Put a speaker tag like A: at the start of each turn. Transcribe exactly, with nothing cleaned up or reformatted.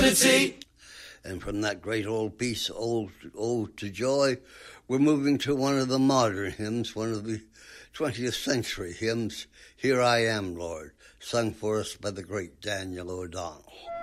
A: Unity.
B: And from that great old piece, Ode, Ode to Joy, we're moving to one of the modern hymns, one of the twentieth century hymns, Here I Am, Lord, sung for us by the great Daniel O'Donnell.